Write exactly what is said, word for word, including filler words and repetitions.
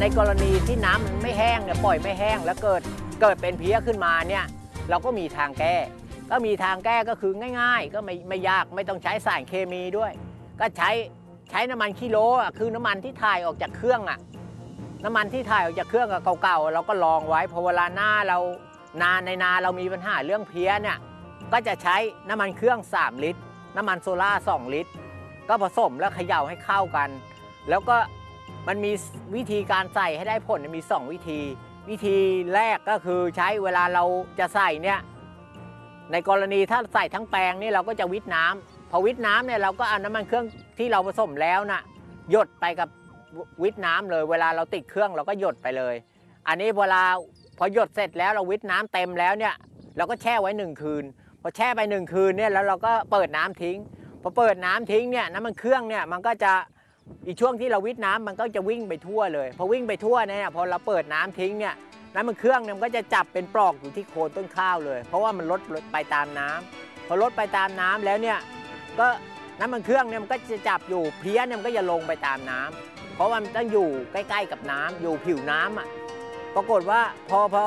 กรณีที่น้ำมันไม่แห้งเนี่ยปล่อยไม่แห้งแล้วเกิดเกิดเป็นเพี้ยขึ้นมาเนี่ยเราก็มีทางแก้ก็มีทางแก้ก็คือง่ายๆก็ไม่ไม่ยากไม่ต้องใช้สารเคมีด้วยก็ใช้ใช้น้ำมันคิโลอ่ะคือน้ำมันที่ถ่ายออกจากเครื่องอ่ะน้ำมันที่ถ่ายออกจากเครื่องเก่าๆเราก็ลองไว้พอเวลาหน้าเรานาในนาเรามีปัญหาเรื่องเพี้ยเนี่ยก็จะใช้น้ำมันเครื่องสามลิตรน้ำมันโซล่าสองลิตรก็ผสมแล้วเขย่าให้เข้ากันแล้วก็มันมีวิธีการใส่ให้ได้ผลมีสองวิธีวิธีแรกก็คือใช้เวลาเราจะใส่เนี่ยในกรณีถ้าใส่ทั้งแปลงนี่เราก็จะวิทน้ำพอวิทน้ำเนี่ยเราก็เอาน้ำมันเครื่องที่เราผสมแล้วนะหยดไปกับวิทน้ำเลยเวลาเราติดเครื่องเราก็หยดไปเลยอันนี้เวลาพอหยดเสร็จแล้วเราวิทน้ำเต็มแล้วเนี่ยเราก็แช่ไว้หนึ่งคืนพอแช่ไปหนึ่งคืนเนี่ยแล้วเราก็เปิดน้ำทิ้งพอเปิดน้ำทิ้งเนี่ยน้ำมันเครื่องเนี่ยมันก็จะอีกช่วงที่เราวิทน้ำมันก็จะวิ่งไปทั่วเลยพอวิ่งไปทั่วเนี่ยพอเราเปิดน้ำทิ้งเนี่ยน้ำมันเครื่องเนี่ยมันก็จะจับเป็นปลอกอยู่ที่โคนต้นข้าวเลยเพราะว่ามันลดไปตามน้ำพอลดไปตามน้ำแล้วเนี่ยก็น้ำมันเครื่องเนี่ยมันก็จะจับอยู่เพี้ยเนี่ยมันก็จะลงไปตามน้ำเพราะว่ามันต้องอยู่ใกล้ๆกับน้ำอยู่ผิวน้ำอ่ะปรากฏว่าพอพอ